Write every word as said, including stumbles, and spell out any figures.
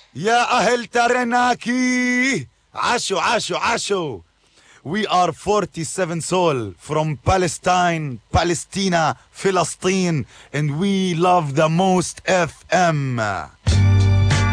يا أهل ترناكي عاشوا عاشوا عاشوا. We are forty-seven Soul from Palestine, Palestina, Philistine, and we love the most F M.